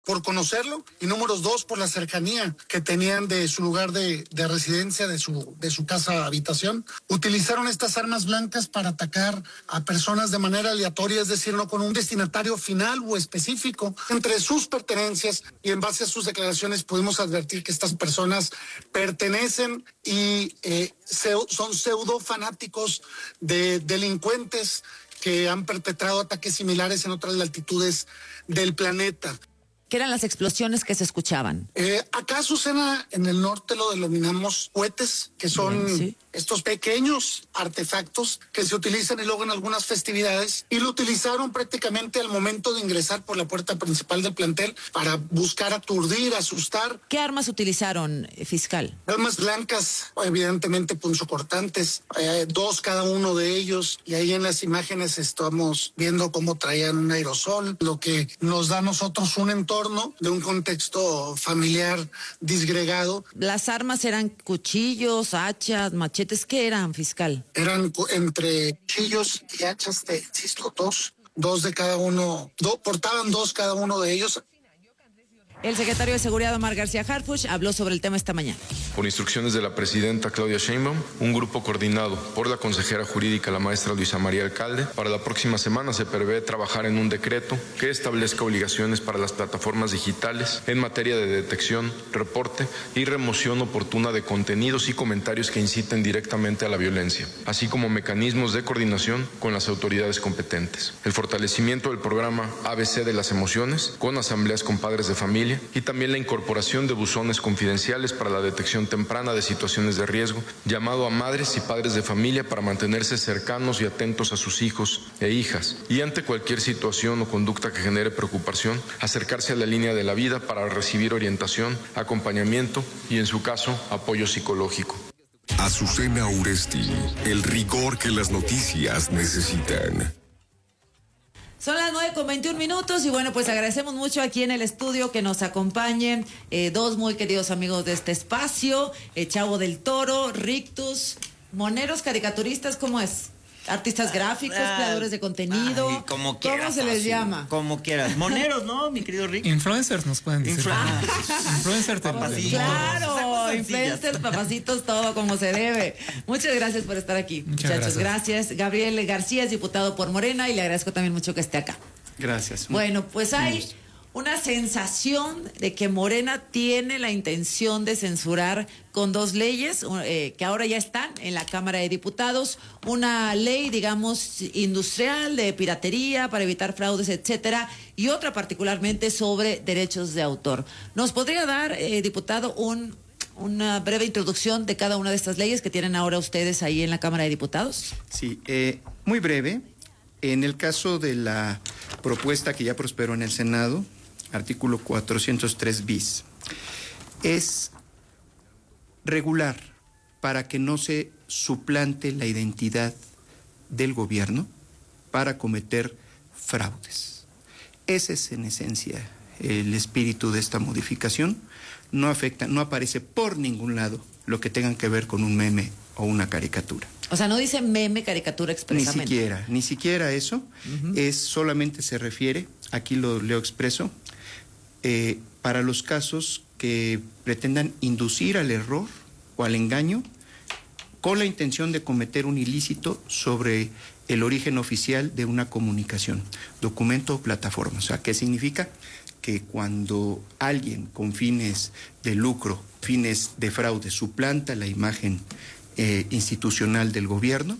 por conocerlo, y número 2, por la cercanía que tenían de su lugar de residencia, de su casa habitación. Utilizaron estas armas blancas para atacar a personas de manera aleatoria, es decir, no con un destinatario final o específico. Entre sus pertenencias y en base a sus declaraciones pudimos advertir que estas personas pertenecen y son pseudo fanáticos de delincuentes que han perpetrado ataques similares en otras latitudes del planeta. ¿Qué eran las explosiones que se escuchaban? Acá, Azucena, en el norte lo denominamos cohetes, que son estos pequeños artefactos que se utilizan y luego en algunas festividades, y lo utilizaron prácticamente al momento de ingresar por la puerta principal del plantel para buscar aturdir, asustar. ¿Qué armas utilizaron, fiscal? Armas blancas, evidentemente punzocortantes, 2 cada uno de ellos, y ahí en las imágenes estamos viendo cómo traían un aerosol, lo que nos da a nosotros un entorno de un contexto familiar disgregado. ¿Las armas eran cuchillos, hachas, machetes? ¿Qué eran, fiscal? Eran entre cuchillos y hachas, insisto, dos de cada uno, portaban 2 cada uno de ellos. El secretario de Seguridad, Omar García Harfuch, habló sobre el tema esta mañana. Por instrucciones de la presidenta Claudia Sheinbaum, un grupo coordinado por la consejera jurídica, la maestra Luisa María Alcalde, para la próxima semana se prevé trabajar en un decreto que establezca obligaciones para las plataformas digitales en materia de detección, reporte y remoción oportuna de contenidos y comentarios que inciten directamente a la violencia, así como mecanismos de coordinación con las autoridades competentes. El fortalecimiento del programa ABC de las emociones, con asambleas con padres de familia, y también la incorporación de buzones confidenciales para la detección temprana de situaciones de riesgo, llamado a madres y padres de familia para mantenerse cercanos y atentos a sus hijos e hijas, y ante cualquier situación o conducta que genere preocupación, acercarse a la línea de la vida para recibir orientación, acompañamiento y, en su caso, apoyo psicológico. Azucena Uresti, el rigor que las noticias necesitan. Son las 9:21 y bueno, pues agradecemos mucho aquí en el estudio que nos acompañen 2 muy queridos amigos de este espacio, Chavo del Toro, Rictus, moneros, caricaturistas, ¿cómo es? Artistas gráficos, creadores de contenido. Ay, como quieras, ¿Cómo se les llama? Como quieras. Moneros, ¿no, mi querido Rick? Influencers nos pueden decir. Influencer papacitos. Claro, influencers, papacitos, todo como se debe. Muchas gracias por estar aquí, muchachos. Gracias. Gabriel García es diputado por Morena y le agradezco también mucho que esté acá. Gracias. Bueno, pues hay una sensación de que Morena tiene la intención de censurar con 2 leyes que ahora ya están en la Cámara de Diputados, una ley, digamos, industrial de piratería para evitar fraudes, etcétera, y otra particularmente sobre derechos de autor. ¿Nos podría dar, diputado, una breve introducción de cada una de estas leyes que tienen ahora ustedes ahí en la Cámara de Diputados? Sí, muy breve. En el caso de la propuesta que ya prosperó en el Senado, artículo 403 bis, es regular para que no se suplante la identidad del gobierno para cometer fraudes. Ese es en esencia el espíritu de esta modificación. No afecta, no aparece por ningún lado lo que tengan que ver con un meme o una caricatura. O sea, no dice meme, caricatura expresamente. Ni siquiera eso. Es solamente se refiere, aquí lo leo expreso, para los casos que pretendan inducir al error o al engaño con la intención de cometer un ilícito sobre el origen oficial de una comunicación, documento o plataforma. O sea, ¿qué significa? Que cuando alguien con fines de lucro, fines de fraude, suplanta la imagen institucional del gobierno,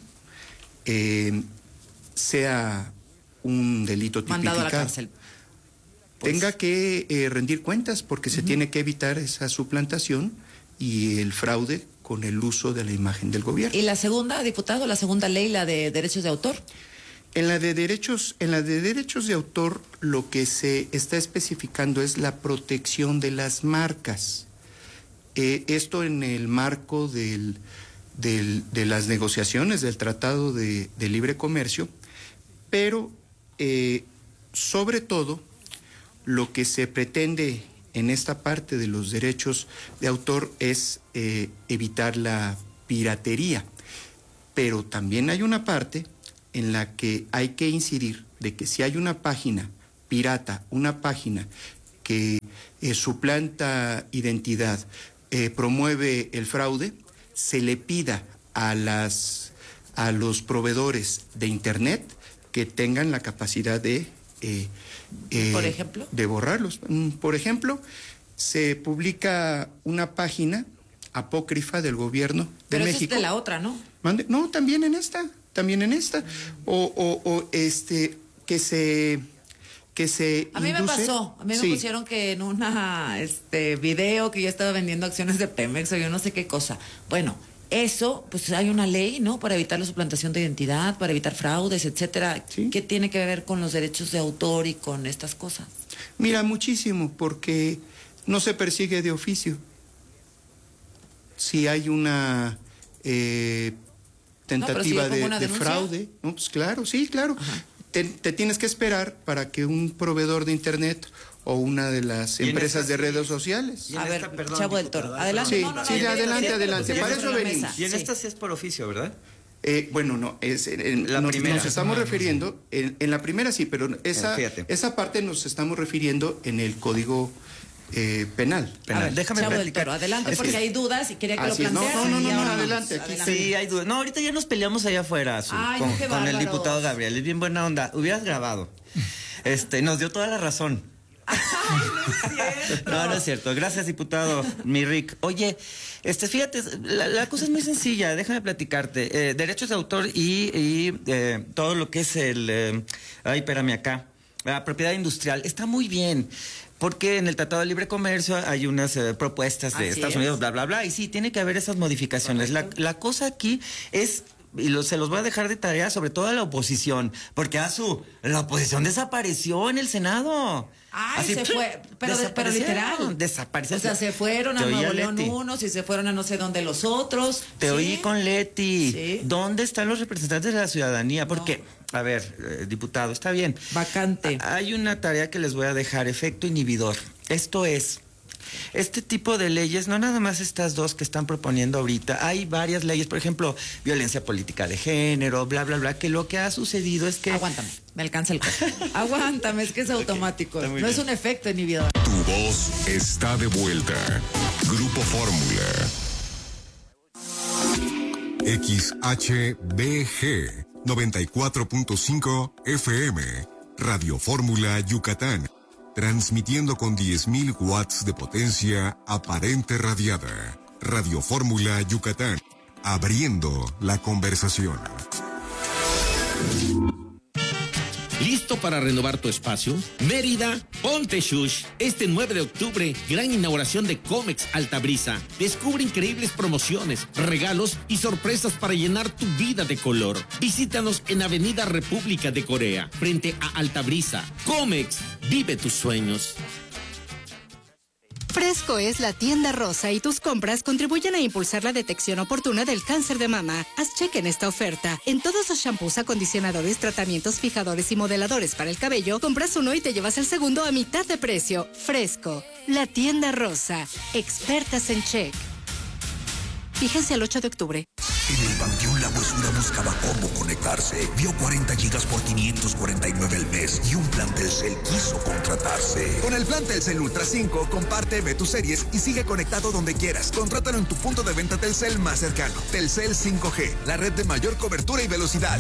sea un delito tipificado. Mandado a la cárcel. Tenga que rendir cuentas porque se tiene que evitar esa suplantación y el fraude con el uso de la imagen del gobierno. ¿Y la segunda, diputado, la segunda ley, la de derechos de autor? En la de derechos de autor, lo que se está especificando es la protección de las marcas. Esto en el marco de las negociaciones del Tratado de Libre Comercio, pero sobre todo lo que se pretende en esta parte de los derechos de autor es evitar la piratería, pero también hay una parte en la que hay que incidir de que si hay una página pirata, una página que suplanta identidad, promueve el fraude, se le pida a los proveedores de Internet que tengan la capacidad de ¿por ejemplo? De borrarlos. Por ejemplo, se publica una página apócrifa del gobierno de Pero México. Pero eso es de la otra, ¿no? No, también en esta. Que se a mí me induce. pasó, a mí me pusieron que en una video que yo estaba vendiendo acciones de Pemex o yo no sé qué cosa. Bueno, eso, pues hay una ley, ¿no? Para evitar la suplantación de identidad, para evitar fraudes, etcétera. Sí. ¿Qué tiene que ver con los derechos de autor y con estas cosas? Mira, muchísimo, porque no se persigue de oficio. Si hay una tentativa de fraude, no, pues claro, sí, claro. Te tienes que esperar para que un proveedor de Internet o una de las empresas de redes sociales. A ver, Chavo del Toro, adelante. Sí, no, adelante. Para eso venimos. Y en esta sí es por oficio, ¿verdad? Bueno, no, nos estamos refiriendo, en la primera sí, pero esa parte nos estamos refiriendo en el Código Penal. A ver, déjame Chavo del platicar. Toro, adelante, porque hay dudas y quería que lo plantearas. No, adelante. Aquí Sí, hay dudas. No, ahorita ya nos peleamos allá afuera, con el diputado Gabriel. Es bien buena onda. Hubieras grabado. Nos dio toda la razón. No es cierto. Gracias, diputado, mi Rick. Oye, fíjate, la cosa es muy sencilla. Déjame platicarte. Derechos de autor y todo lo que es espérame acá. La propiedad industrial está muy bien. Porque en el Tratado de Libre Comercio hay unas propuestas de Estados Unidos, bla, bla, bla. Y sí, tiene que haber esas modificaciones. La cosa aquí es, se los voy a dejar de tarea, sobre todo a la oposición. Porque la oposición desapareció en el Senado. Así, se fue, pero literal. Desaparecieron. O sea, se fueron a Nuevo León unos y se fueron a no sé dónde los otros. Te oí con Leti. Sí. ¿Dónde están los representantes de la ciudadanía? Porque, a ver, diputado, está bien. Vacante. Hay una tarea que les voy a dejar, efecto inhibidor. Esto es, este tipo de leyes, no nada más estas dos que están proponiendo ahorita, hay varias leyes, por ejemplo, violencia política de género, bla, bla, bla, que lo que ha sucedido es que... Aguántame, me alcanza el coche. Aguántame, es que es automático, no es un efecto inhibidor. Tu voz está de vuelta. Grupo Fórmula. XHBG 94.5 FM. Radio Fórmula Yucatán. Transmitiendo con 10.000 watts de potencia aparente radiada. Radio Fórmula Yucatán. Abriendo la conversación. ¿Listo para renovar tu espacio? Mérida, ponte shush. Este 9 de octubre, gran inauguración de Comex Altabrisa. Descubre increíbles promociones, regalos y sorpresas para llenar tu vida de color. Visítanos en Avenida República de Corea, frente a Altabrisa. Comex, vive tus sueños. Fresco es la tienda rosa y tus compras contribuyen a impulsar la detección oportuna del cáncer de mama. Haz cheque en esta oferta. En todos los shampoos, acondicionadores, tratamientos, fijadores y modeladores para el cabello, compras uno y te llevas el segundo a mitad de precio. Fresco, la tienda rosa. Expertas en check. Fíjense el 8 de octubre. En el Panteón La Huesura buscaba cómo conectarse. Vio 40 gigas por 549 al mes y un plan Telcel quiso contratarse. Con el plan Telcel Ultra 5, comparte, ve tus series y sigue conectado donde quieras. Contrátalo en tu punto de venta Telcel más cercano. Telcel 5G, la red de mayor cobertura y velocidad.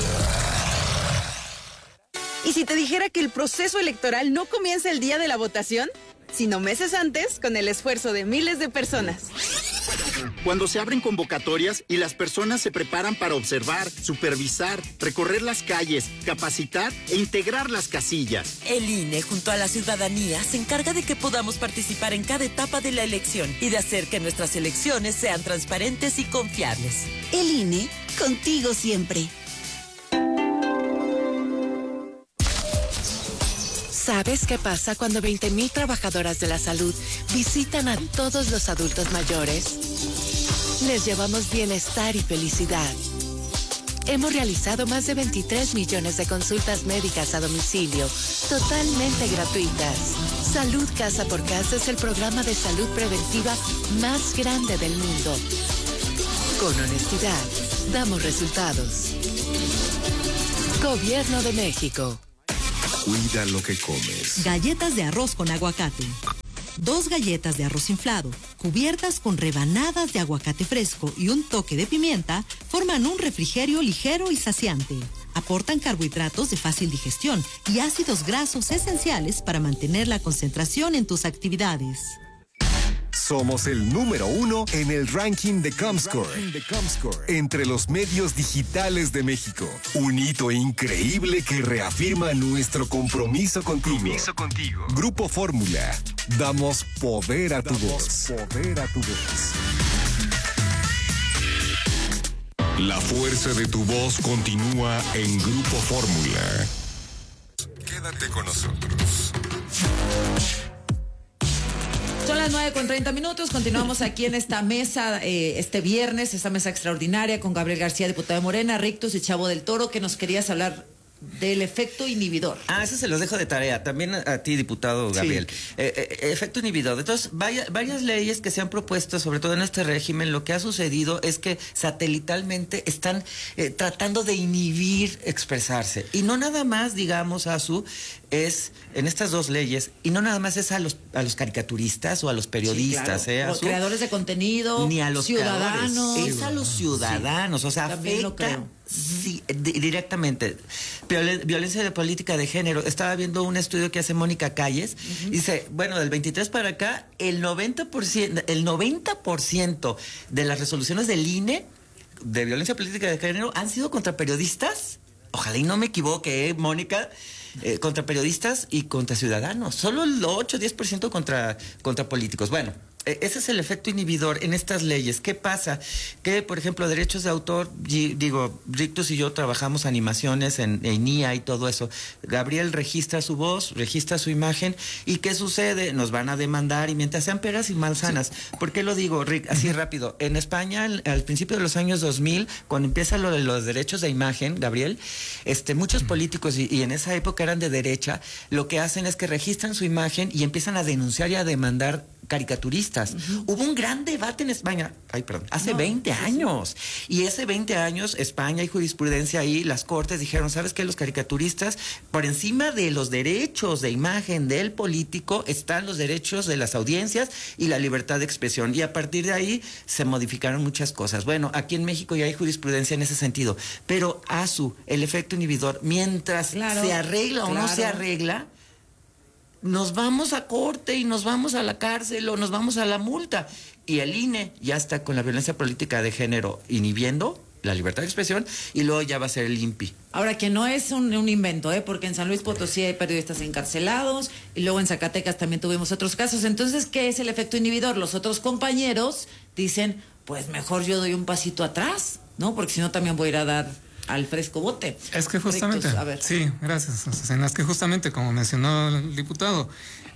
¿Y si te dijera que el proceso electoral no comienza el día de la votación, sino meses antes, con el esfuerzo de miles de personas? Cuando se abren convocatorias y las personas se preparan para observar, supervisar, recorrer las calles, capacitar e integrar las casillas. El INE, junto a la ciudadanía, se encarga de que podamos participar en cada etapa de la elección y de hacer que nuestras elecciones sean transparentes y confiables. El INE, contigo siempre. ¿Sabes qué pasa cuando 20,000 trabajadoras de la salud visitan a todos los adultos mayores? Les llevamos bienestar y felicidad. Hemos realizado más de 23 millones de consultas médicas a domicilio, totalmente gratuitas. Salud Casa por Casa es el programa de salud preventiva más grande del mundo. Con honestidad, damos resultados. Gobierno de México. Cuida lo que comes. Galletas de arroz con aguacate. 2 galletas de arroz inflado, cubiertas con rebanadas de aguacate fresco y un toque de pimienta, forman un refrigerio ligero y saciante. Aportan carbohidratos de fácil digestión y ácidos grasos esenciales para mantener la concentración en tus actividades. Somos el número 1 en el ranking de Comscore, entre los medios digitales de México. Un hito increíble que reafirma nuestro compromiso contigo. Grupo Fórmula. Damos poder a tu voz. La fuerza de tu voz continúa en Grupo Fórmula. Quédate con nosotros. Son las 9:30. Continuamos aquí en esta mesa, este viernes, esta mesa extraordinaria con Gabriel García, diputado de Morena, Rictus y Chavo del Toro, que nos querías hablar del efecto inhibidor. Eso se los dejo de tarea. También a ti, diputado Gabriel. Sí. Efecto inhibidor. Entonces, varias leyes que se han propuesto, sobre todo en este régimen, lo que ha sucedido es que satelitalmente están tratando de inhibir expresarse. Y no nada más, digamos, es en estas 2 leyes, y no nada más es a los caricaturistas o a los periodistas, sí, claro. Los creadores de contenido, ni a los ciudadanos. Es a los ciudadanos, sí. O sea, afecta directamente. Violencia de política de género. Estaba viendo un estudio que hace Mónica Calles. Dice, bueno, del 23 para acá, el 90% de las resoluciones del INE de violencia política de género han sido contra periodistas. Ojalá y no me equivoque, Mónica. Contra periodistas y contra ciudadanos. Solo el 8-10% contra políticos. Bueno, ese es el efecto inhibidor en estas leyes. ¿Qué pasa? Que, por ejemplo, derechos de autor, Rictus y yo trabajamos animaciones en IA y todo eso. Gabriel registra su voz, registra su imagen, ¿y qué sucede? Nos van a demandar, y mientras sean peras y manzanas. Sí. ¿Por qué lo digo, Rick? Así rápido. En España, al principio de los años 2000, cuando empieza lo de los derechos de imagen, Gabriel, muchos políticos, y en esa época eran de derecha, lo que hacen es que registran su imagen y empiezan a denunciar y a demandar caricaturistas. Hubo un gran debate en España, hace 20 años. Y ese 20 años, España y jurisprudencia ahí, las cortes dijeron, ¿sabes qué? Los caricaturistas, por encima de los derechos de imagen del político, están los derechos de las audiencias y la libertad de expresión. Y a partir de ahí se modificaron muchas cosas. Bueno, aquí en México ya hay jurisprudencia en ese sentido. Pero el efecto inhibidor, mientras se arregla o no se arregla, nos vamos a corte y nos vamos a la cárcel o nos vamos a la multa. Y el INE ya está con la violencia política de género inhibiendo la libertad de expresión, y luego ya va a ser el INPI. Ahora, que no es un invento, porque en San Luis Potosí hay periodistas encarcelados, y luego en Zacatecas también tuvimos otros casos. Entonces, ¿qué es el efecto inhibidor? Los otros compañeros dicen, pues mejor yo doy un pasito atrás, ¿no? Porque si no también voy a ir a dar al fresco bote. Es que justamente, sí, gracias, Susana. Es que justamente, como mencionó el diputado,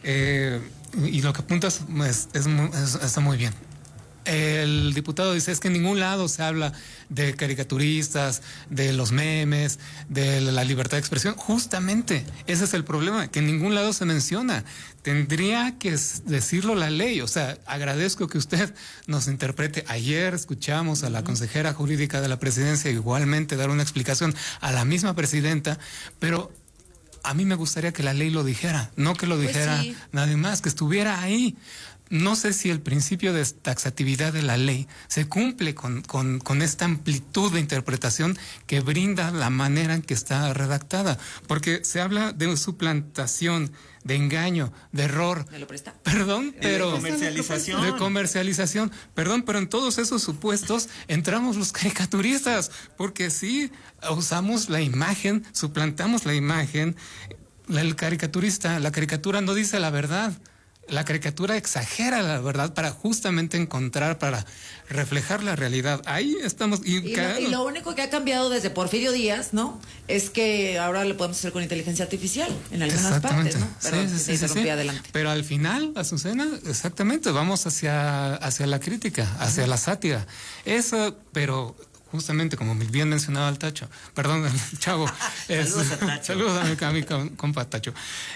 y lo que apuntas está muy bien. El diputado dice, es que en ningún lado se habla de caricaturistas, de los memes, de la libertad de expresión. Justamente, ese es el problema, que en ningún lado se menciona. Tendría que decirlo la ley. O sea, agradezco que usted nos interprete. Ayer escuchamos a la consejera jurídica de la presidencia igualmente dar una explicación a la misma presidenta, pero a mí me gustaría que la ley lo dijera, no que lo dijera nadie más, que estuviera ahí. No sé si el principio de taxatividad de la ley se cumple con esta amplitud de interpretación que brinda la manera en que está redactada, porque se habla de suplantación, de engaño, de error. ¿Me lo presta? Perdón, pero... De comercialización. Perdón, pero en todos esos supuestos entramos los caricaturistas, porque sí, usamos la imagen, suplantamos la imagen. El caricaturista, la caricatura no dice la verdad. La caricatura exagera la verdad para justamente para reflejar la realidad. Ahí estamos. Y lo único que ha cambiado desde Porfirio Díaz, ¿no? Es que ahora lo podemos hacer con inteligencia artificial en algunas partes, ¿no? Pero sí. Adelante. Pero al final, Azucena, exactamente, vamos hacia la crítica, hacia la sátira. Eso, pero justamente como bien mencionaba el Tacho, perdón, el Chavo. Saludos a Tacho. Saludos a mi compa Tacho.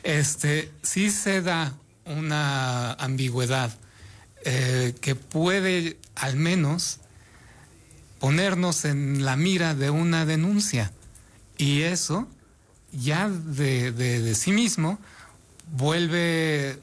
Sí se da una ambigüedad que puede al menos ponernos en la mira de una denuncia, y eso ya de sí mismo vuelve,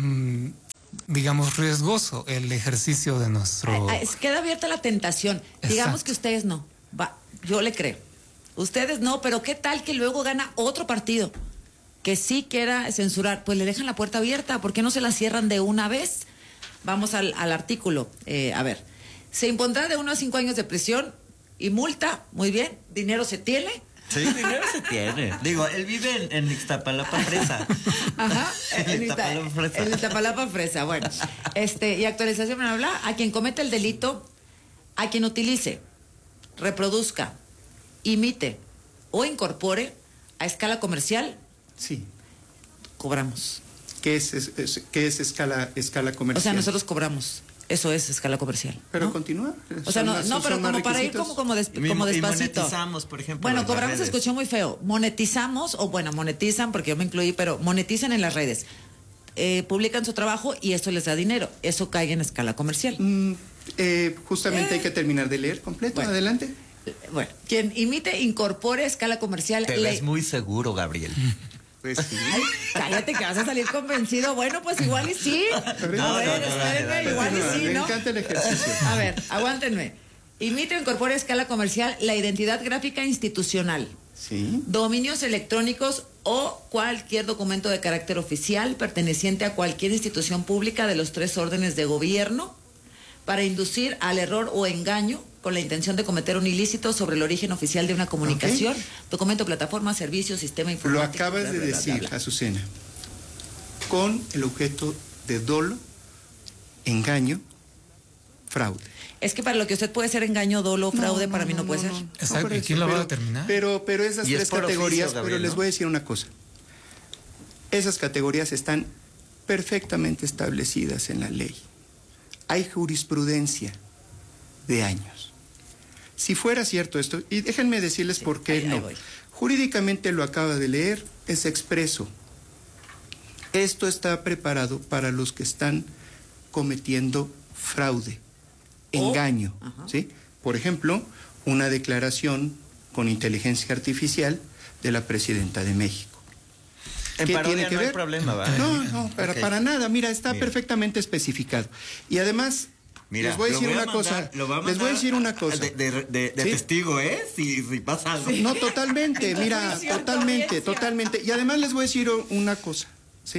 digamos, riesgoso el ejercicio de nuestro... Queda abierta la tentación. Exacto. Digamos que ustedes no. Yo le creo. Ustedes no, pero ¿qué tal que luego gana otro partido que sí quiera censurar? Pues le dejan la puerta abierta. ¿Por qué no se la cierran de una vez? Vamos al artículo. A ver. Se impondrá de 1 a 5 años de prisión y multa. Muy bien. ¿Dinero se tiene? Sí, dinero se tiene. Digo, él vive en Ixtapalapa Fresa. Ajá. En Ixtapalapa Fresa. Bueno. Y actualización, bla, bla, bla. A quien comete el delito, a quien utilice, reproduzca, imite o incorpore a escala comercial, sí, cobramos. ¿Qué es escala comercial? O sea, nosotros cobramos. Eso es escala comercial. Pero ¿no? Continúa. O sea, no, pero como para ir como despacito. Y monetizamos, por ejemplo. Bueno, cobramos, escuchó muy feo. Monetizamos, monetizan, porque yo me incluí, pero monetizan en las redes. Publican su trabajo y eso les da dinero. Eso cae en escala comercial. Justamente hay que terminar de leer completo. Bueno. Adelante. Bueno, quien imite, incorpore a escala comercial. Te ves muy seguro, Gabriel. Pues sí. Ay, cállate que vas a salir convencido. Bueno, pues igual y sí. Espérenme, igual y sí, ¿no? Me encanta el ejercicio. A ver, aguántenme. Imite o incorpore a escala comercial la identidad gráfica institucional. Sí. Dominios electrónicos o cualquier documento de carácter oficial perteneciente a cualquier institución pública de los 3 órdenes de gobierno para inducir al error o engaño con la intención de cometer un ilícito sobre el origen oficial de una comunicación, documento, plataforma, servicio, sistema informático. Lo acabas de decir, Azucena. Con el objeto de dolo, engaño, fraude. Es que para lo que usted puede ser engaño, dolo, fraude, para mí no puede ser. Exacto. ¿Y quién lo va a determinar? Pero esas 3 categorías, Gabriel, pero les voy a decir una cosa. Esas categorías están perfectamente establecidas en la ley. Hay jurisprudencia de años. Si fuera cierto esto, y déjenme decirles por qué no. Jurídicamente lo acaba de leer, es expreso. Esto está preparado para los que están cometiendo fraude, engaño, ¿sí? Por ejemplo, una declaración con inteligencia artificial de la presidenta de México. En parodia no hay problema, ¿vale? No, para nada. Mira, está perfectamente especificado. Y además... Mira, les voy a decir una cosa. Les voy a decir una cosa. De ¿sí? Testigo, ¿eh? Si pasa algo. No, totalmente, mira, totalmente. Y además les voy a decir una cosa, ¿sí?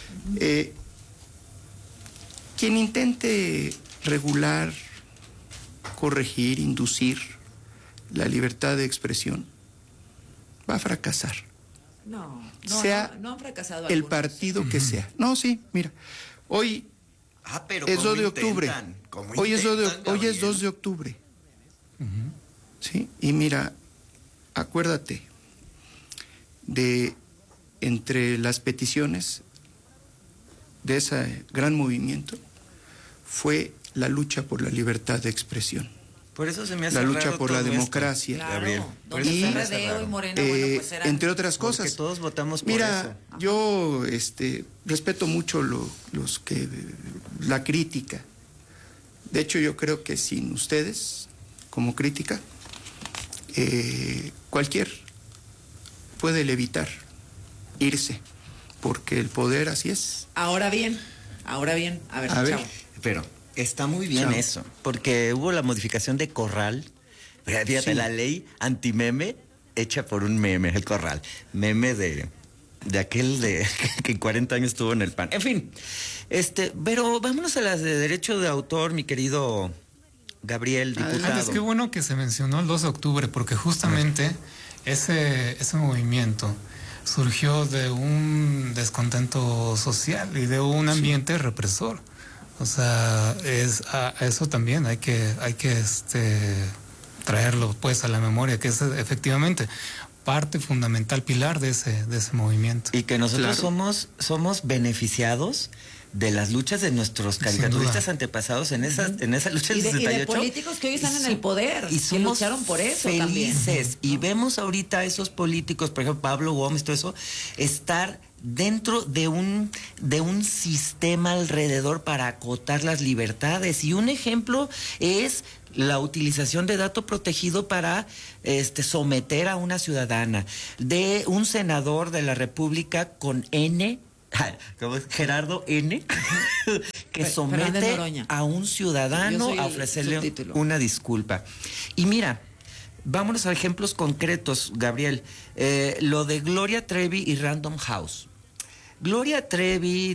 Quien intente regular, corregir, inducir la libertad de expresión, va a fracasar. No han fracasado el partido que sea. No, sí, mira, hoy... pero es 2 de octubre. Hoy es 2 de octubre. Sí, y mira, acuérdate de entre las peticiones de ese gran movimiento fue la lucha por la libertad de expresión. Por eso se me hace la lucha por la democracia. Claro, y Morena, pues entre otras cosas. Porque todos votamos por mira, eso. Yo respeto mucho la crítica. De hecho, yo creo que sin ustedes, como crítica, cualquier puede levitar, irse, porque el poder así es. Ahora bien, a ver. Pero está muy bien eso, porque hubo la modificación de Corral. Fíjate, la ley antimeme hecha por un meme, el Corral. Meme de aquel que 40 años estuvo en el PAN. En fin, pero vámonos a las de derecho de autor, mi querido Gabriel, diputado. Es que bueno que se mencionó el 2 de octubre, porque justamente ese movimiento surgió de un descontento social y de un ambiente represor. O sea, a eso también hay que traerlo pues a la memoria, que es efectivamente parte fundamental, pilar de ese movimiento. Y que nosotros somos beneficiados de las luchas de nuestros caricaturistas antepasados en esa lucha del 68. Y de políticos que hoy están en el poder y que lucharon por eso felices también. Y vemos ahorita a esos políticos, por ejemplo Pablo Gómez, todo eso, estar dentro de un sistema alrededor para acotar las libertades. Y un ejemplo es la utilización de dato protegido para someter a una ciudadana, de un senador de la República con N, ¿cómo es? Gerardo N, que somete a un ciudadano a ofrecerle una disculpa. Y mira, vámonos a ejemplos concretos, Gabriel. Lo de Gloria Trevi y Random House. Gloria Trevi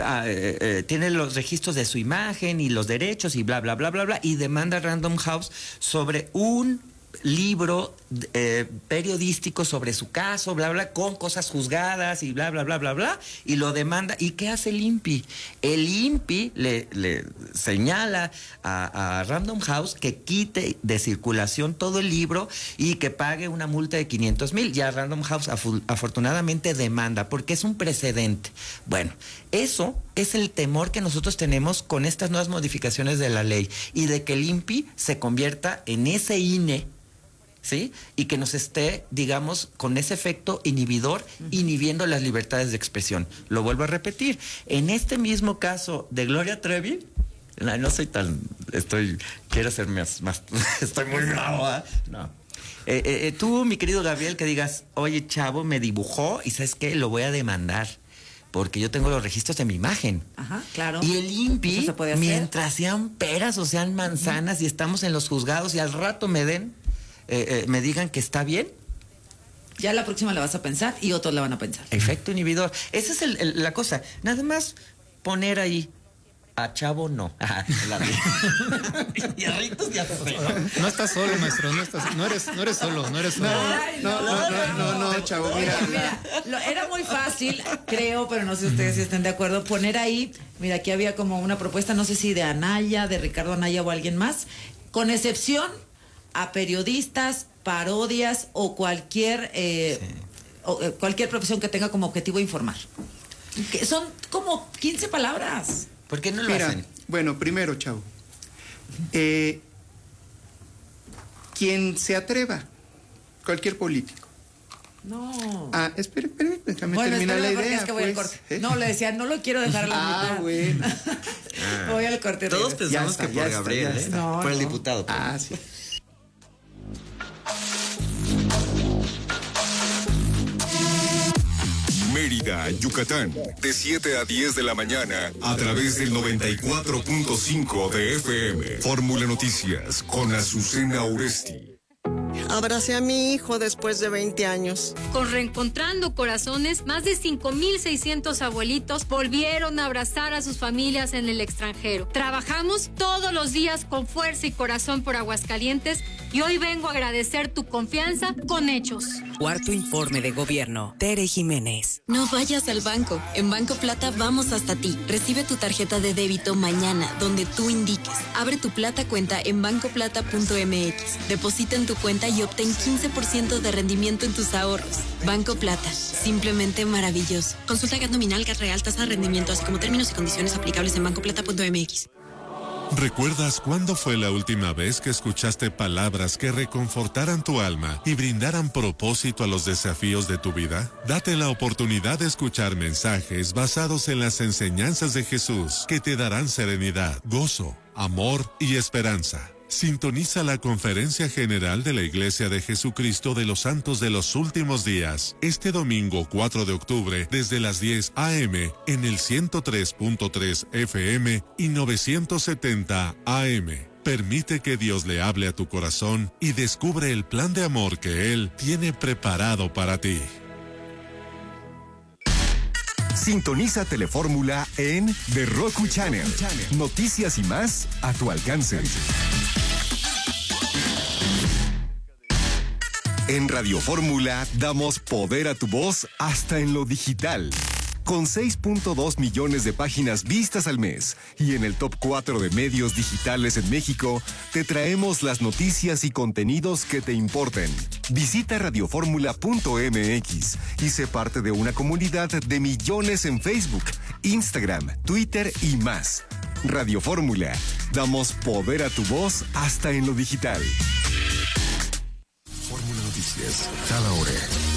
tiene los registros de su imagen y los derechos y bla, bla, bla, bla, bla, y demanda a Random House sobre un libro periodístico sobre su caso, bla, bla, con cosas juzgadas y bla, bla, bla, bla, bla, y lo demanda. ¿Y qué hace el INPI? El INPI le señala a Random House que quite de circulación todo el libro y que pague una multa de 500,000. Ya Random House afortunadamente demanda, porque es un precedente. Bueno, eso es el temor que nosotros tenemos con estas nuevas modificaciones de la ley, y de que el INPI se convierta en ese INE, ¿sí? Y que nos esté, digamos, con ese efecto inhibidor, inhibiendo las libertades de expresión. Lo vuelvo a repetir. En este mismo caso de Gloria Trevi, no soy tan... quiero ser más estoy muy bravo, ¿eh? No. Tú, mi querido Gabriel, que digas, oye, chavo, me dibujó y ¿sabes qué? Lo voy a demandar, porque yo tengo los registros de mi imagen. Ajá, claro. Y el INPI, mientras sean peras o sean manzanas y estamos en los juzgados y al rato me digan que está bien, ya la próxima la vas a pensar y otros la van a pensar. Efecto inhibidor. Esa es la cosa. Nada más poner ahí a chavo no. Y a Ritos ya fue. No estás solo, maestro. No eres solo. No, chavo. Mira, era muy fácil, creo, pero no sé ustedes si están de acuerdo, poner ahí, mira, aquí había como una propuesta, no sé si de Anaya, de Ricardo Anaya o alguien más, con excepción a periodistas, parodias o cualquier profesión que tenga como objetivo informar. Que son como 15 palabras. ¿Por qué no lo hacen? Bueno, primero, chavo, quien se atreva, cualquier político. No. Espera, déjame terminar la idea. Es que voy al corte. No, le decía, no lo quiero dejar a la mitad. Bueno. Voy al corte. Todos pensamos que por Gabriel, por el diputado. Sí. Mérida, Yucatán, de 7 a 10 de la mañana, a través del 94.5 de FM. Fórmula Noticias, con Azucena Oresti. Abracé a mi hijo después de 20 años. Con Reencontrando Corazones, más de 5,600 abuelitos volvieron a abrazar a sus familias en el extranjero. Trabajamos todos los días con fuerza y corazón por Aguascalientes y hoy vengo a agradecer tu confianza con hechos. Cuarto informe de gobierno. Tere Jiménez. No vayas al banco. En Banco Plata vamos hasta ti. Recibe tu tarjeta de débito mañana, donde tú indiques. Abre tu Plata cuenta en bancoplata.mx. Deposita en tu cuenta y obtén 15% de rendimiento en tus ahorros. Banco Plata. Simplemente maravilloso. Consulta GAT nominal, GAT real, tasa de rendimiento, así como términos y condiciones aplicables en bancoplata.mx. ¿Recuerdas cuándo fue la última vez que escuchaste palabras que reconfortaran tu alma y brindaran propósito a los desafíos de tu vida? Date la oportunidad de escuchar mensajes basados en las enseñanzas de Jesús que te darán serenidad, gozo, amor y esperanza. Sintoniza la Conferencia General de la Iglesia de Jesucristo de los Santos de los Últimos Días, este domingo 4 de octubre, desde las 10 a.m. en el 103.3 FM y 970 AM. Permite que Dios le hable a tu corazón y descubre el plan de amor que Él tiene preparado para ti. Sintoniza Telefórmula en The Roku Channel. Noticias y más a tu alcance. En Radio Fórmula damos poder a tu voz hasta en lo digital. Con 6.2 millones de páginas vistas al mes y en el top 4 de medios digitales en México, te traemos las noticias y contenidos que te importen. Visita radioformula.mx y sé parte de una comunidad de millones en Facebook, Instagram, Twitter y más. Radio Fórmula. Damos poder a tu voz hasta en lo digital. Fórmula Noticias, cada hora.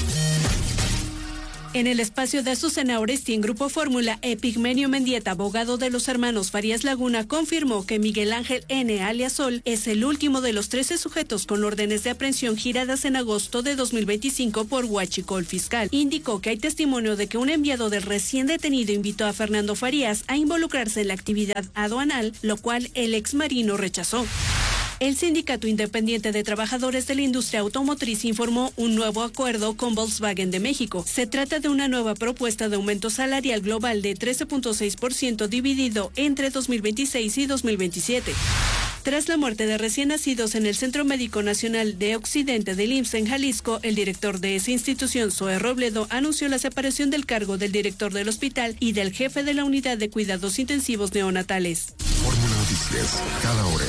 En el espacio de Azucena Oresti en Grupo Fórmula, Epigmenio Mendieta, abogado de los hermanos Farías Laguna, confirmó que Miguel Ángel N. alias Sol es el último de los 13 sujetos con órdenes de aprehensión giradas en agosto de 2025 por Huachicol Fiscal. Indicó que hay testimonio de que un enviado del recién detenido invitó a Fernando Farías a involucrarse en la actividad aduanal, lo cual el exmarino rechazó. El Sindicato Independiente de Trabajadores de la Industria Automotriz informó un nuevo acuerdo con Volkswagen de México. Se trata de una nueva propuesta de aumento salarial global de 13.6% dividido entre 2026 y 2027. Tras la muerte de recién nacidos en el Centro Médico Nacional de Occidente del IMSS en Jalisco, el director de esa institución, Zoe Robledo, anunció la separación del cargo del director del hospital y del jefe de la unidad de cuidados intensivos neonatales. Fórmula Noticias, cada hora.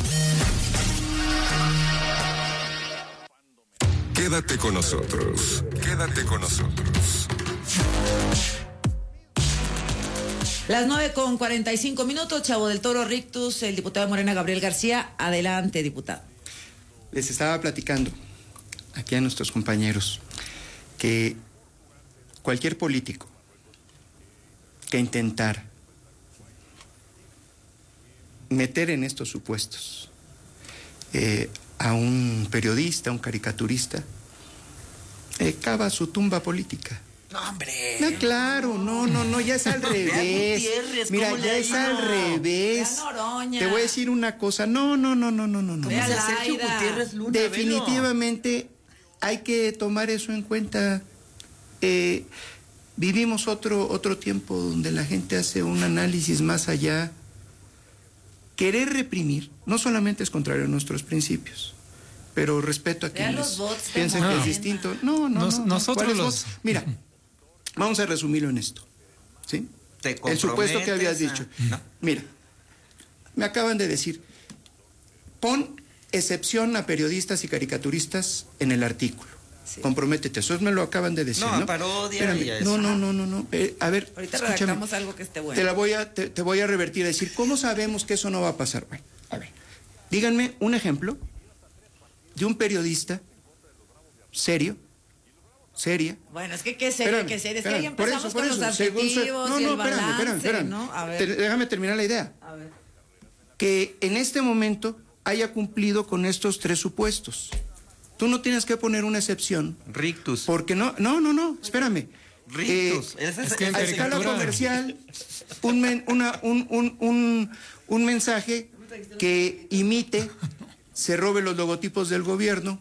Quédate con nosotros. Quédate con nosotros. Las 9:45, Chavo del Toro Rictus, el diputado de Morena, Gabriel García. Adelante, diputado. Les estaba platicando aquí a nuestros compañeros que cualquier político que intentara meter en estos supuestos a un periodista, a un caricaturista, cava su tumba política. No, hombre. No, claro, no, ya es al revés. Mira, ya es al revés. Te voy a decir una cosa. No. Sergio Gutiérrez Luna, definitivamente hay que tomar eso en cuenta. Vivimos otro tiempo donde la gente hace un análisis más allá. Querer reprimir no solamente es contrario a nuestros principios, pero respeto a quienes piensan que es distinto. No. Nosotros Mira, vamos a resumirlo en esto, ¿sí? El supuesto que habías dicho. No. Mira, me acaban de decir, pon excepción a periodistas y caricaturistas en el artículo. Sí. Comprométete, eso me lo acaban de decir, ¿no? Parodia y eso. No. A ver, ahorita redactamos algo que esté bueno. Te voy a revertir a decir, ¿cómo sabemos que eso no va a pasar? Bueno, a ver, díganme un ejemplo de un periodista seria. Bueno, es que qué serio, es que ahí empezamos con los adjetivos y el balance, espérame. ¿no? A ver. Déjame terminar la idea. A ver. Que en este momento haya cumplido con estos 3 supuestos. Tú no tienes que poner una excepción. Rictus. Porque no, espérame. Rictus. A escala comercial, un mensaje que imite, se robe los logotipos del gobierno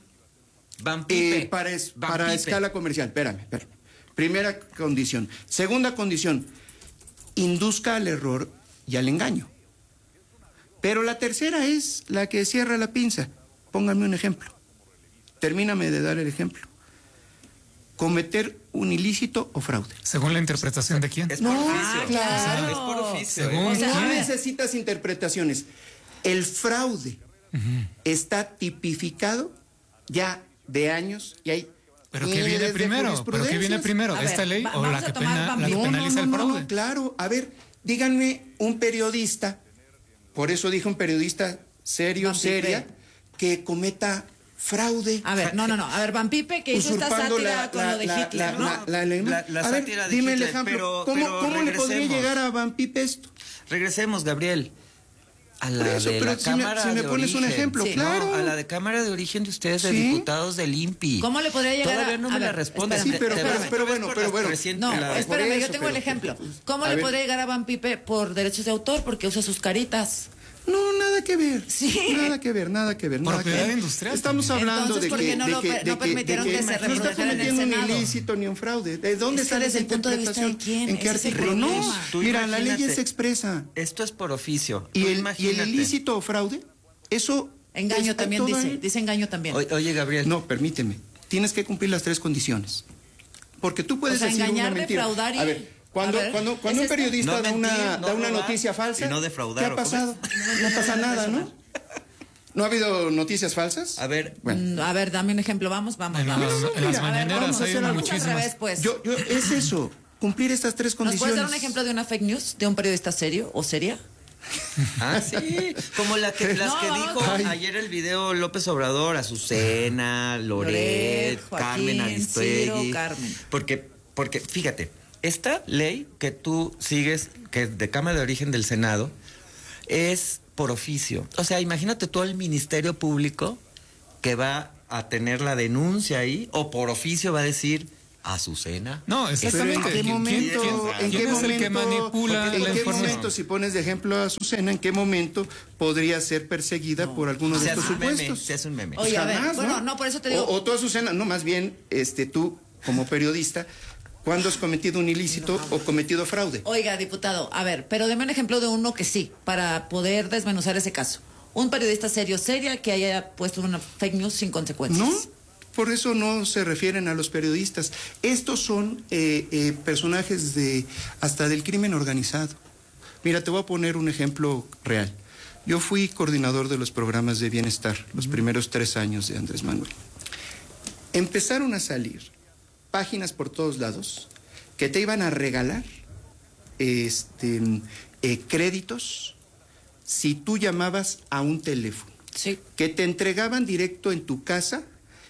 para escala comercial. Espérame. Primera condición. Segunda condición, induzca al error y al engaño. Pero la tercera es la que cierra la pinza. Pónganme un ejemplo. Termíname de dar el ejemplo. Cometer un ilícito o fraude. ¿Según la interpretación de quién? Es por oficio. Claro. Es por oficio. No necesitas interpretaciones. El fraude está tipificado ya de años y hay. ¿Pero qué viene primero? ¿Esta ley o la que penaliza el fraude? No, claro. A ver, díganme un periodista, por eso dije un periodista seria, que cometa fraude. A ver, no. A ver, Van Pipe, que hizo esta sátira con lo de Hitler, ¿no? La sátira de dime Hitler, el ejemplo. pero ¿Cómo le podría llegar a Van Pipe esto? Regresemos, Gabriel. A la de la Cámara de Origen. Si me pones un ejemplo, claro. No, a la de Cámara de Origen de ustedes, de diputados del INPI. ¿Cómo le podría llegar Todavía no me la respondes. Sí, pero bueno. No, espérame, yo tengo el ejemplo. ¿Cómo le podría llegar a Van Pipe por derechos de autor? Porque usa sus caritas. No, nada que ver. Sí. Nada que ver. Propiedad industrial. Estamos hablando de que no permitieron que se no está cometiendo un ilícito ni un fraude. ¿De dónde sale esa interpretación? ¿En qué artículo? No, mira, la ley es expresa. Esto es por oficio. Y el ilícito o fraude, eso... Engaño también dice engaño también. Oye, Gabriel. No, permíteme. Tienes que cumplir las 3 condiciones. Porque tú puedes decir engañar, una mentira. Defraudar y... A ver, Cuando un periodista da una noticia falsa, y no defraudar, ¿qué ha pasado? No pasa nada, ¿no? ¿No ha habido noticias falsas? A ver, a ver, dame un ejemplo. Vamos. En las mañaneras hay muchísimas. Pues. Es eso, cumplir estas tres condiciones. ¿Nos puedes dar un ejemplo de una fake news de un periodista serio o seria? Sí, como las que dijo ayer el video López Obrador, Azucena, Loret, Joaquín, Carmen Aristegui. Ciro, Carmen. Porque fíjate, esta ley que tú sigues, que es de Cámara de Origen del Senado, es por oficio. O sea, imagínate tú el Ministerio Público que va a tener la denuncia ahí, o por oficio va a decir Azucena. No, exactamente. ¿En qué momento? ¿Quién es el que manipula la información? ¿En qué momento, si pones de ejemplo a Azucena, en qué momento podría ser perseguida por alguno de estos supuestos? Se hace un meme. Oye, a ver, no, por eso te digo. O tú, Azucena, no, más bien, tú, como periodista, ¿cuándo has cometido un ilícito o cometido fraude? Oiga, diputado, a ver, pero deme un ejemplo de uno que sí, para poder desmenuzar ese caso. Un periodista seria que haya puesto una fake news sin consecuencias. No, por eso no se refieren a los periodistas. Estos son personajes hasta del crimen organizado. Mira, te voy a poner un ejemplo real. Yo fui coordinador de los programas de bienestar los primeros 3 años de Andrés Manuel. Empezaron a salir páginas por todos lados que te iban a regalar créditos si tú llamabas a un teléfono. Sí. Que te entregaban directo en tu casa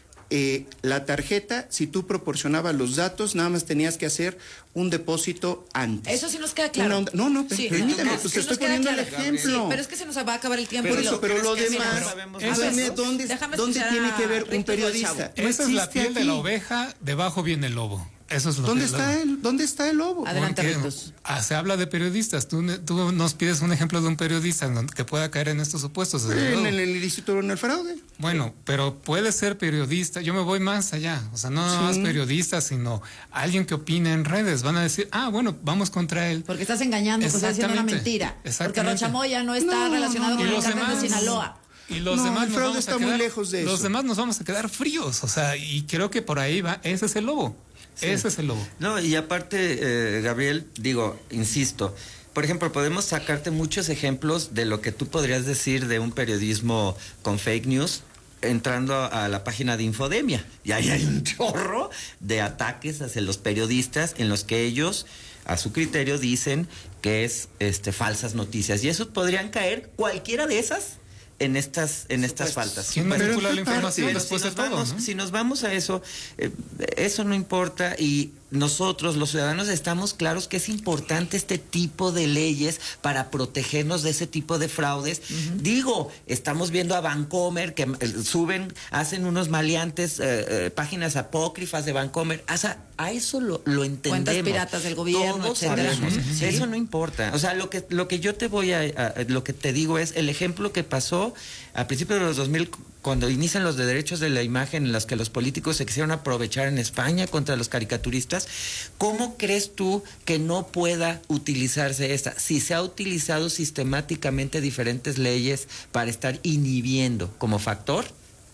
la tarjeta. Si tú proporcionabas los datos, nada más tenías que hacer un depósito antes. Eso sí nos queda claro. Permítame, pues te estoy poniendo el ejemplo. Sí, pero es que se nos va a acabar el tiempo. Pero lo demás, ¿dónde tiene que ver un periodista? Esa es la piel de la oveja, debajo viene el lobo. Eso es lo ¿Dónde está el lobo? Adelante, Ritos. Se habla de periodistas. Tú nos pides un ejemplo de un periodista que pueda caer en estos supuestos. En el ilícito o en el fraude. Bueno, pero puede ser periodista. Yo me voy más allá. O sea, no más periodista, sino alguien que opine en redes. Van a decir, bueno, vamos contra él. Porque estás engañando, pues estás diciendo una mentira. Porque Rocha Moya no está relacionado con el cártel de Sinaloa. Y los demás el fraude está muy lejos de eso. Los demás nos vamos a quedar fríos. O sea, y creo que por ahí va. Ese es el lobo. Sí. Ese es el lobo. No, y aparte, Gabriel, insisto, por ejemplo, podemos sacarte muchos ejemplos de lo que tú podrías decir de un periodismo con fake news entrando a la página de Infodemia. Y ahí hay un chorro de ataques hacia los periodistas en los que ellos, a su criterio, dicen que es falsas noticias. Y eso podrían caer cualquiera de esas en estas faltas. ¿Quién manipula la información después de todo? Si nos vamos a eso, eso no importa, y nosotros, los ciudadanos, estamos claros que es importante este tipo de leyes para protegernos de ese tipo de fraudes. Estamos viendo a Vancomer que hacen unos maleantes páginas apócrifas de Vancomer. A eso lo entendemos. Cuentas piratas del gobierno, etcétera. ¿Sí? Eso no importa. O sea, lo que yo te lo que te digo es el ejemplo que pasó a principios de los 2000, cuando inician los de derechos de la imagen, en los que los políticos se quisieron aprovechar en España contra los caricaturistas. ¿Cómo crees tú que no pueda utilizarse esta? Si se ha utilizado sistemáticamente diferentes leyes para estar inhibiendo como factor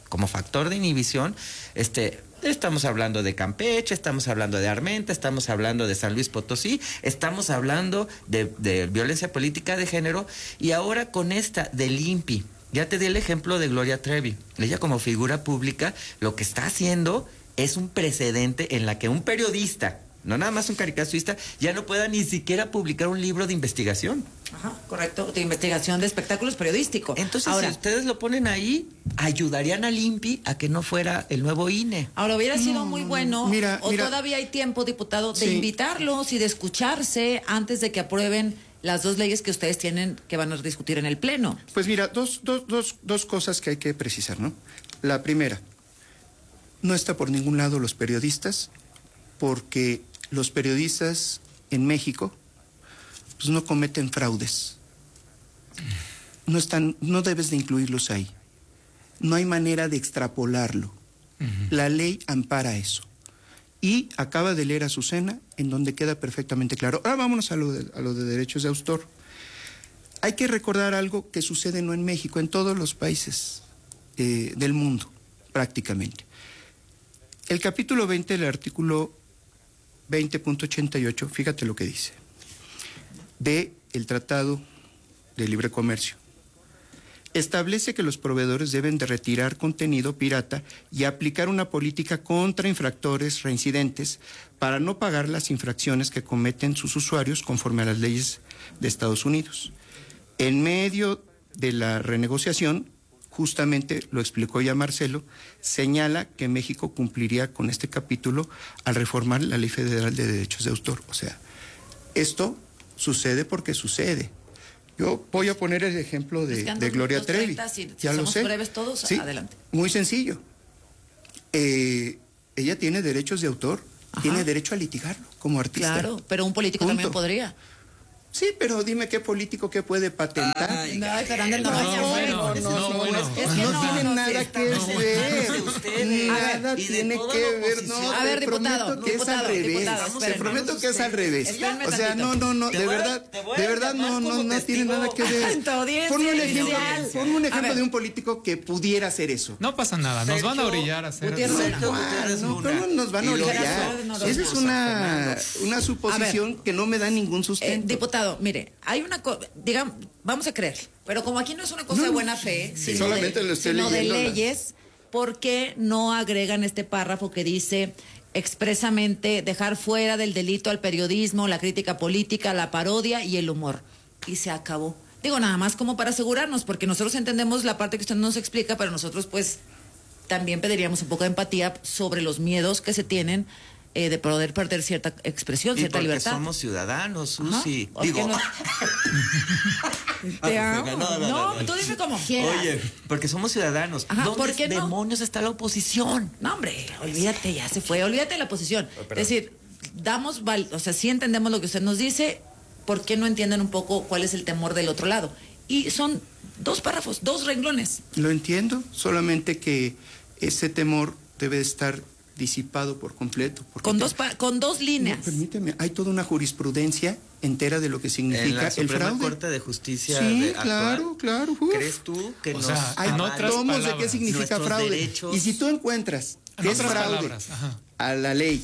de inhibición, estamos hablando de Campeche, estamos hablando de Armenta, estamos hablando de San Luis Potosí, estamos hablando de violencia política de género, y ahora con esta del INPI. Ya te di el ejemplo de Gloria Trevi. Ella, como figura pública, lo que está haciendo es un precedente en la que un periodista, no nada más un caricaturista, ya no pueda ni siquiera publicar un libro de investigación. Ajá, correcto, de investigación de espectáculos periodísticos. Entonces, ahora, si ustedes lo ponen ahí, ayudarían al INPI a que no fuera el nuevo INE. Ahora, hubiera sido muy bueno, todavía hay tiempo, diputado, de invitarlos y de escucharse antes de que aprueben las 2 leyes que ustedes tienen que van a discutir en el Pleno. Pues mira, dos cosas que hay que precisar, ¿no? La primera, no está por ningún lado los periodistas, porque los periodistas en México pues no cometen fraudes. No debes de incluirlos ahí. No hay manera de extrapolarlo. La ley ampara eso. Y acaba de leer Azucena, en donde queda perfectamente claro. Ahora vámonos a lo de derechos de autor. Hay que recordar algo que sucede no en México, en todos los países del mundo, prácticamente. El capítulo 20 del artículo 20.88, fíjate lo que dice, de el Tratado de Libre Comercio. Establece que los proveedores deben de retirar contenido pirata y aplicar una política contra infractores reincidentes para no pagar las infracciones que cometen sus usuarios conforme a las leyes de Estados Unidos. En medio de la renegociación, justamente lo explicó ya Marcelo, señala que México cumpliría con este capítulo al reformar la Ley Federal de Derechos de Autor. O sea, esto sucede porque sucede. Yo voy a poner el ejemplo de Gloria Trevi. Ya lo sé. Breves todos, sí, adelante. Muy sencillo. Ella tiene derechos de autor, tiene derecho a litigarlo como artista. Claro, pero un político también podría. Sí, pero dime qué político que puede patentar. Ay, pero Ander, no tiene nada que ver. Nada tiene que ver. No, a ver, diputado, que es al revés. Te prometo que es al revés. O sea, no, de verdad no tiene nada que ver. Ponme un ejemplo de un político que pudiera hacer eso. No pasa nada, nos van a orillar a hacer eso. No nos van a orillar. Esa es una suposición que no me da ningún sustento. Diputado, mire, hay una cosa, digamos, vamos a creer, pero como aquí no es una cosa de buena fe, sino de leyes, ¿por qué no agregan este párrafo que dice expresamente dejar fuera del delito al periodismo, la crítica política, la parodia y el humor? Y se acabó. Digo, nada más como para asegurarnos, porque nosotros entendemos la parte que usted nos explica, pero nosotros pues también pediríamos un poco de empatía sobre los miedos que se tienen de poder perder cierta expresión, cierta libertad. Porque somos ciudadanos, Susi. Digo, no, tú dime como quieras. Oye, porque somos ciudadanos. ¿Dónde demonios está la oposición? No, hombre, olvídate, ya se fue. Olvídate de la oposición. Es decir, sí entendemos lo que usted nos dice. ¿Por qué no entienden un poco cuál es el temor del otro lado? Y son 2 párrafos, 2 renglones. Lo entiendo, solamente que ese temor debe estar disipado por completo. Con dos líneas. No, permíteme, hay toda una jurisprudencia entera de lo que significa el fraude. En la Corte de Justicia. Sí, claro. ¿Crees tú que hay tomos de qué significa fraude? Derechos? Y si tú encuentras que es fraude a la ley,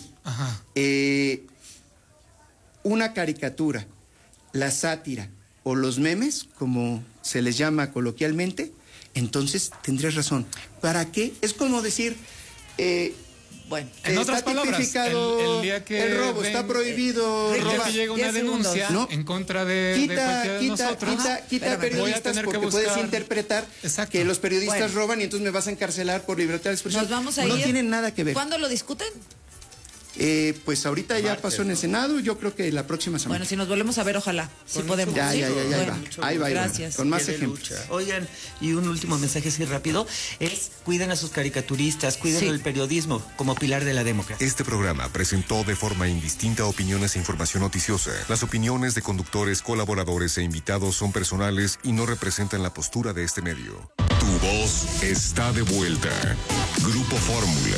una caricatura, la sátira o los memes, como se les llama coloquialmente, entonces tendrías razón. ¿Para qué? Es como decir... Bueno, en otras palabras, el día que el robo está prohibido. El día que llega una denuncia en contra de cualquiera de nosotros, quita periodistas porque puedes interpretar que los periodistas roban y entonces me vas a encarcelar por libertad de expresión. Nos vamos a ir. No tienen nada que ver. ¿Cuándo lo discuten? Pues ahorita ya pasó en el Senado, yo creo que la próxima semana. Bueno, si nos volvemos a ver, ojalá, si podemos. Ahí va. Gracias. Con más ejemplos. Oigan, y un último mensaje así rápido, es cuiden a sus caricaturistas, cuiden el periodismo como pilar de la democracia. Este programa presentó de forma indistinta opiniones e información noticiosa. Las opiniones de conductores, colaboradores e invitados son personales y no representan la postura de este medio. Tu voz está de vuelta. Grupo Fórmula.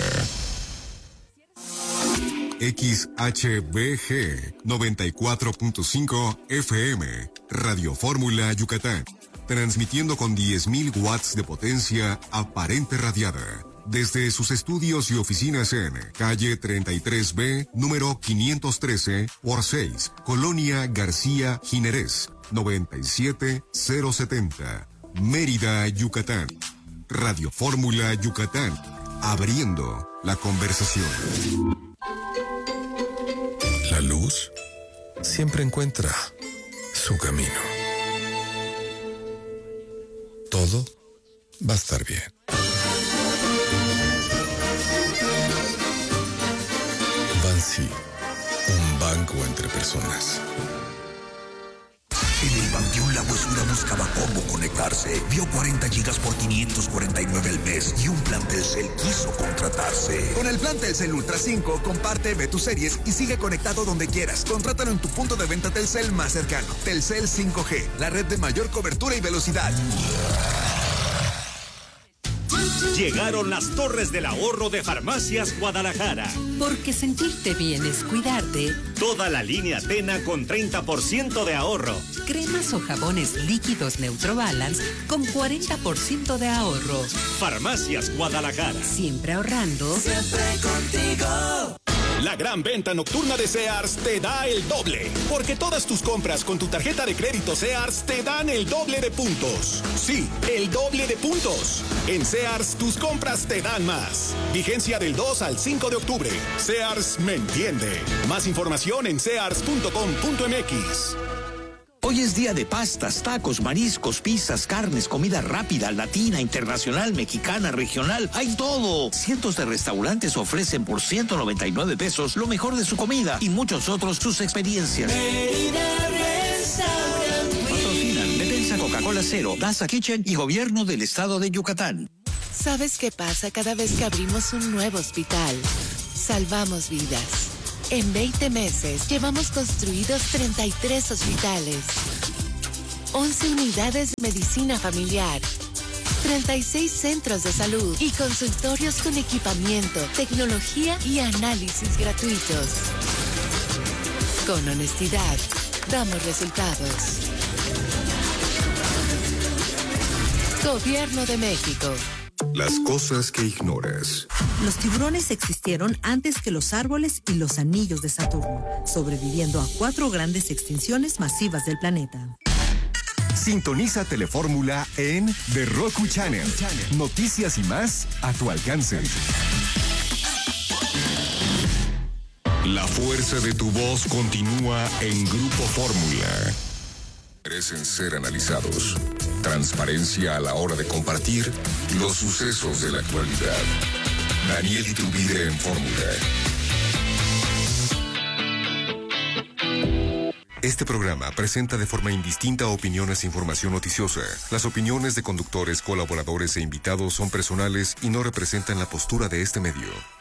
XHBG 94.5 FM, Radio Fórmula Yucatán, transmitiendo con 10.000 watts de potencia aparente radiada, desde sus estudios y oficinas en calle 33B, número 513 por 6, Colonia García Jiménez, 97070, Mérida, Yucatán. Radio Fórmula Yucatán, abriendo la conversación. La luz siempre encuentra su camino. Todo va a estar bien. Bansi, un banco entre personas. En el Panteón La Huesura buscaba cómo conectarse. Vio 40 gigas por 549 al mes y un plan Telcel quiso contratarse. Con el plan Telcel Ultra 5, comparte, ve tus series y sigue conectado donde quieras. Contrátalo en tu punto de venta Telcel más cercano. Telcel 5G, la red de mayor cobertura y velocidad. Llegaron las Torres del Ahorro de Farmacias Guadalajara. Porque sentirte bien es cuidarte. Toda la línea Tena con 30% de ahorro. Cremas o jabones líquidos Neutrobalance con 40% de ahorro. Farmacias Guadalajara. Siempre ahorrando. Siempre contigo. La gran venta nocturna de Sears te da el doble, porque todas tus compras con tu tarjeta de crédito Sears te dan el doble de puntos. Sí, el doble de puntos. En Sears, tus compras te dan más. Vigencia del 2 al 5 de octubre. Sears me entiende. Más información en sears.com.mx. Hoy es día de pastas, tacos, mariscos, pizzas, carnes, comida rápida, latina, internacional, mexicana, regional. ¡Hay todo! Cientos de restaurantes ofrecen por 199 pesos lo mejor de su comida y muchos otros sus experiencias. Patrocinan Defensa Coca-Cola Cero, Daza Kitchen y Gobierno del Estado de Yucatán. ¿Sabes qué pasa cada vez que abrimos un nuevo hospital? Salvamos vidas. En 20 meses llevamos construidos 33 hospitales, 11 unidades de medicina familiar, 36 centros de salud y consultorios con equipamiento, tecnología y análisis gratuitos. Con honestidad, damos resultados. Gobierno de México. Las cosas que ignoras. Los tiburones existieron antes que los árboles y los anillos de Saturno, sobreviviendo a 4 grandes extinciones masivas del planeta. Sintoniza Telefórmula en The Roku Channel. Noticias y más a tu alcance. La fuerza de tu voz continúa en Grupo Fórmula. Merecen ser analizados. Transparencia a la hora de compartir los sucesos de la actualidad. Daniel Iturbide en Fórmula. Este programa presenta de forma indistinta opiniones e información noticiosa. Las opiniones de conductores, colaboradores e invitados son personales y no representan la postura de este medio.